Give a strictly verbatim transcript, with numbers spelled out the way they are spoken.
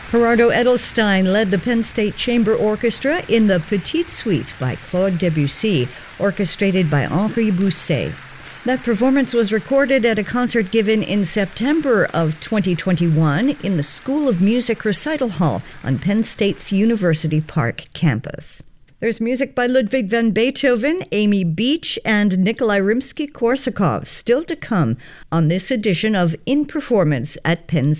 Gerardo Edelstein led the Penn State Chamber Orchestra in the Petite Suite by Claude Debussy, orchestrated by Henri Bousset. That performance was recorded at a concert given in September of twenty twenty-one in the School of Music Recital Hall on Penn State's University Park campus. There's music by Ludwig van Beethoven, Amy Beach, and Nikolai Rimsky-Korsakov still to come on this edition of In Performance at Penn State.